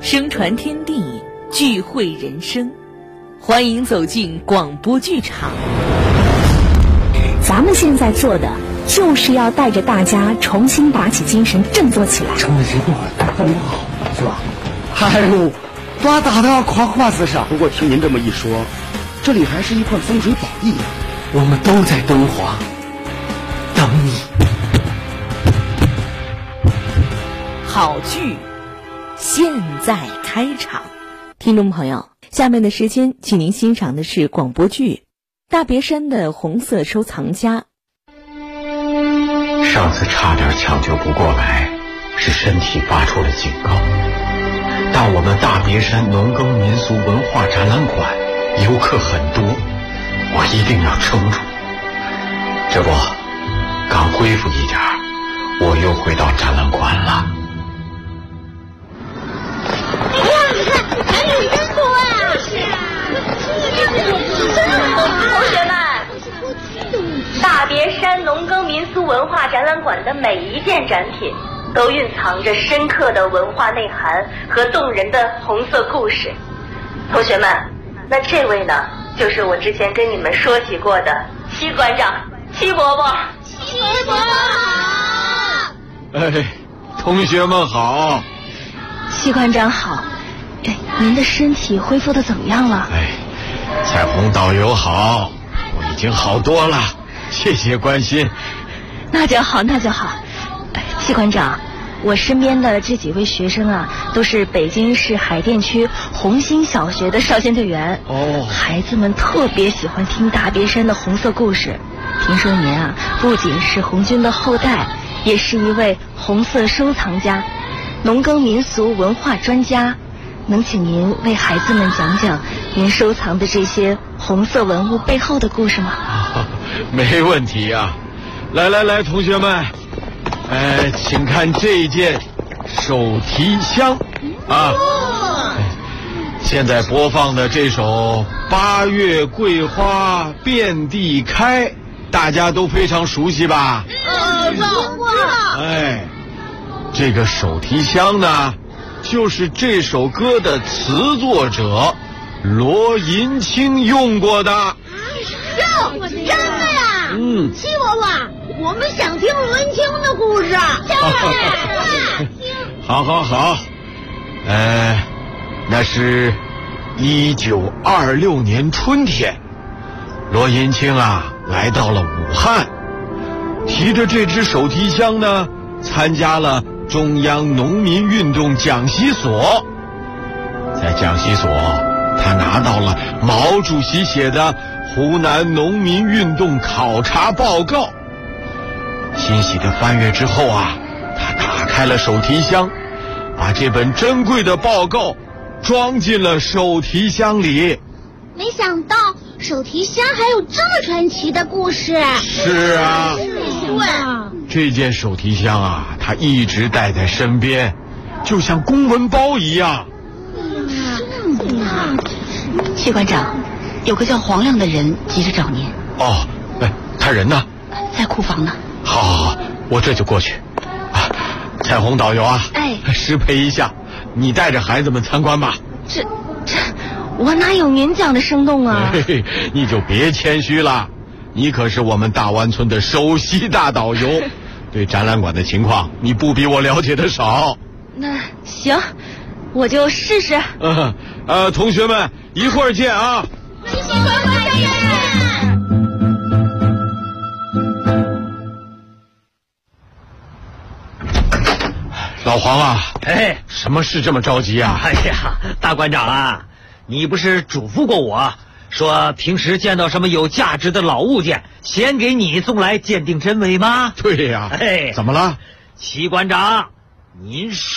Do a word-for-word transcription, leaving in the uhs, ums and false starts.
声传天地，聚会人生。欢迎走进广播剧场。 咱们现在做的就是要带着大家重新打起精神，振作起来。 成了这段很好，是吧？哎呦，多大的夸夸之上。 不过听您这么一说，这里还是一块风水宝地呀。 我们都在敦煌等你。 好剧现在开场。听众朋友，下面的时间请您欣赏的是广播剧《大别山的红色收藏家》。 上次差点抢救不过来，是身体发出了警告，但我们大别山农耕民俗文化展览馆游客很多，我一定要撑住。这不，刚恢复一点，我又回到展览馆了。 哎呀，你看，还有人多啊！是啊， 同学们，大别山农耕民俗文化展览馆的每一件展品都蕴藏着深刻的文化内涵和动人的红色故事。同学们，那这位呢，就是我之前跟你们说起过的戚馆长，戚伯伯。 戚伯伯好！ 哎，同学们好。 戚馆长好。哎，您的身体恢复的怎么样了？ 哎，彩虹导游好，我已经好多了，谢谢关心。 那就好，那就好。哎，戚馆长，我身边的这几位学生啊，都是北京市海淀区红星小学的少先队员。 哦， 孩子们特别喜欢听大别山的红色故事。听说您啊，不仅是红军的后代，也是一位红色收藏家，农耕民俗文化专家。能请您为孩子们讲讲您收藏的这些红色文物背后的故事吗？ 啊、没问题啊！来来来，同学们，呃，请看这件手提箱啊。现在播放的这首《八月桂花遍地开》，大家都非常熟悉吧？ 呃，知道。 哎，这个手提箱呢，就是这首歌的词作者罗银清用过的。 哟，真的呀？ 嗯。 戚伯伯，我们想听罗银清的故事。 好好好，呃，那是一九二六年春天，罗银清啊来到了武汉，提着这只手提箱呢，参加了中央农民运动讲习所。在讲习所，他拿到了毛主席写的湖南农民运动考察报告。欣喜的翻阅之后啊，他打开了手提箱，把这本珍贵的报告装进了手提箱里。 没想到手提箱还有这么传奇的故事。 是啊， 对， 这件手提箱啊，他一直带在身边，就像公文包一样。 戚馆长，有个叫黄亮的人急着找您。 哦，哎，他人呢？ 在库房呢。 好，好，好，我这就过去。啊，彩虹导游啊， 哎， 失陪一下，你带着孩子们参观吧。 这这，我哪有您讲的生动啊？ 嘿嘿，你就别谦虚了，你可是我们大湾村的首席大导游，对展览馆的情况你不比我了解的少。 那行，我就试试。 嗯，呃，同学们，一会儿见啊。老黄啊， 哎， 什么事这么着急啊？ 哎呀，大馆长啊，你不是嘱咐过我，说平时见到什么有价值的老物件，先给你送来鉴定真伪吗？ 对呀、 哎， 怎么了？ 戚馆长，您